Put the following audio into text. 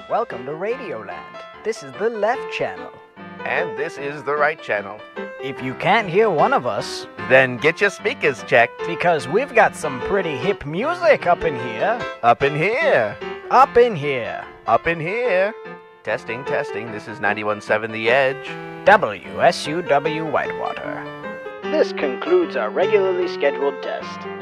Welcome to Radioland. This is the left channel. And this is the right channel. If you can't hear one of us, Then get your speakers checked. because we've got some pretty hip music up in here. Up in here. Up in here. Up in here. Testing, testing. This is 91.7 The Edge. WSUW Whitewater. This concludes our regularly scheduled test.